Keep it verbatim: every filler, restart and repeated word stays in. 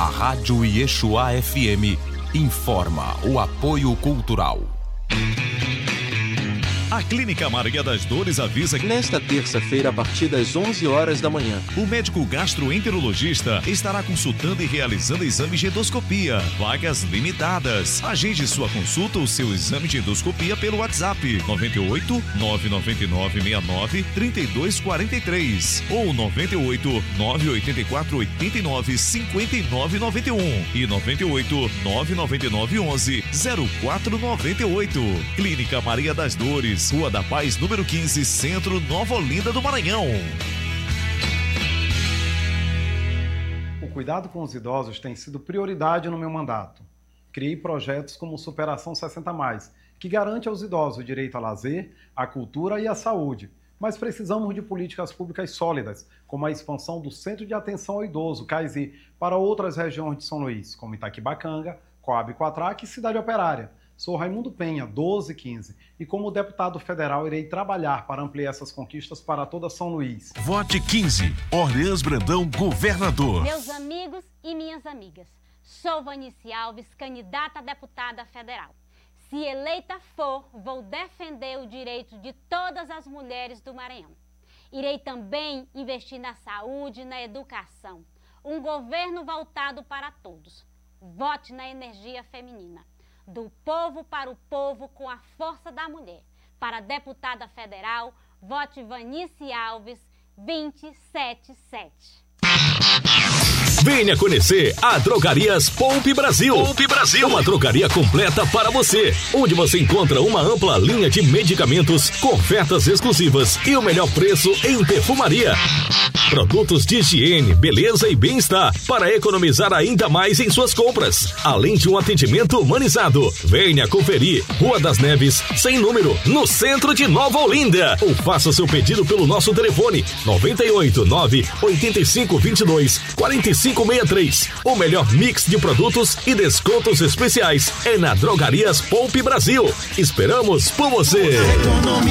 A Rádio Yeshua F M informa o apoio cultural. A Clínica Maria das Dores avisa que nesta terça-feira, a partir das onze horas da manhã, o médico gastroenterologista estará consultando e realizando exames de endoscopia. Vagas limitadas. Agende sua consulta ou seu exame de endoscopia pelo WhatsApp nove oito nove nove nove seis nove três dois quatro três ou nove oito nove oito quatro oito nove cinco nove nove um e nove oito nove nove nove onze zero quatro nove oito. Clínica Maria das Dores, Rua da Paz, número quinze, Centro, Nova Olinda do Maranhão. O cuidado com os idosos tem sido prioridade no meu mandato. Criei projetos como Superação sessenta mais, que garante aos idosos o direito a lazer, à cultura e à saúde. Mas precisamos de políticas públicas sólidas, como a expansão do Centro de Atenção ao Idoso, CAISI, para outras regiões de São Luís, como Itaquibacanga, Coab Quatraque e Cidade Operária. Sou Raimundo Penha, doze quinze, e como deputado federal irei trabalhar para ampliar essas conquistas para toda São Luís. Vote quinze, Orleans Brandão, governador. Meus amigos e minhas amigas, sou Vanice Alves, candidata a deputada federal. Se eleita for, vou defender o direito de todas as mulheres do Maranhão. Irei também investir na saúde e na educação. Um governo voltado para todos. Vote na energia feminina. Do povo para o povo com a força da mulher. Para deputada federal, vote Vanice Alves vinte e sete sete. Venha conhecer a Drogarias Poupe Brasil. Poupe Brasil, uma drogaria completa para você, onde você encontra uma ampla linha de medicamentos com ofertas exclusivas e o melhor preço em perfumaria. Produtos de higiene, beleza e bem-estar para economizar ainda mais em suas compras, além de um atendimento humanizado. Venha conferir. Rua das Neves, sem número, no centro de Nova Olinda. Ou faça seu pedido pelo nosso telefone nove oito nove oito cinco dois dois quatro cinco seis três. O melhor mix de produtos e descontos especiais é na Drogarias Poupe Brasil. Esperamos por você.